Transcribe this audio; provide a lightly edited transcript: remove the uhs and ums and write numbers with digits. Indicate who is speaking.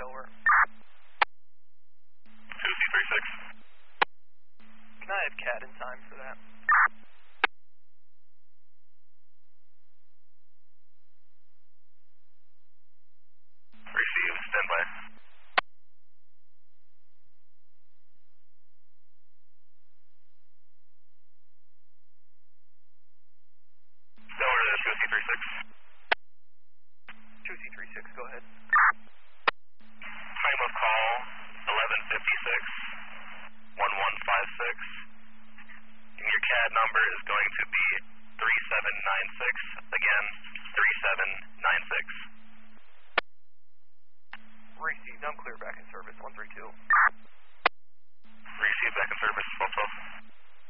Speaker 1: over.
Speaker 2: 2C36.
Speaker 1: Can I have CAD in time for that?
Speaker 2: 3C, stand by. Over to 2C36.
Speaker 1: 2C36, go ahead.
Speaker 2: Time of call, 11:56, 1156. And your CAD number is going to be 3796. Again, 3796.
Speaker 1: Received, I'm clear back in service, 132.